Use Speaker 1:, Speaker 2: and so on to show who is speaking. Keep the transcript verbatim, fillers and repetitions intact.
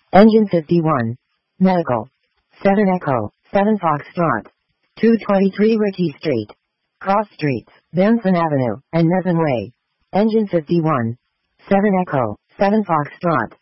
Speaker 1: Engine fifty-one. Medical. seven Echo, seven Foxtrot. two twenty-three Ritchie Street. Cross Streets, Benson Avenue, and Nevin Way. Engine fifty-one. seven Echo, seven Foxtrot.